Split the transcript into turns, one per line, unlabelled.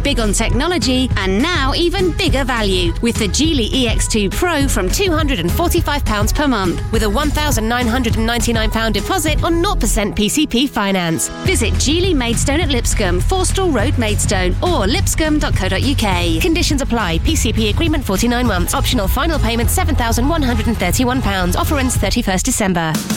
Big on technology, and now even bigger value with the Geely EX2 Pro from £245 per month with a £1,999 deposit on 0% PCP finance. Visit Geely Maidstone at Lipscombe, Forstall Road, Maidstone, or lipscombe.co.uk. Conditions apply. PCP agreement 49 months. Optional final payment £7,131. Offer ends 31st December.